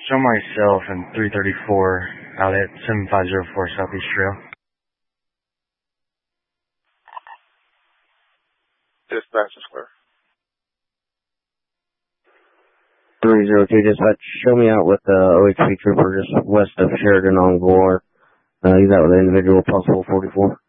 Show myself and 334 out at 7504 Southeast Trail. Dispatch square. 302 dispatch, show me out with OHP trooper just west of Sheridan on Gore. He's out with an individual, possible 44.